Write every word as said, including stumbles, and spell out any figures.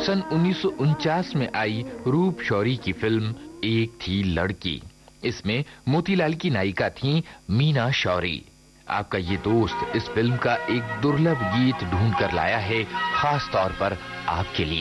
सन उन्नीस सौ उनचास में आई रूप शौरी की फिल्म एक थी लड़की। इसमें मोतीलाल की नायिका थी मीना शौरी। आपका ये दोस्त इस फिल्म का एक दुर्लभ गीत ढूंढ कर लाया है खास तौर पर आपके लिए।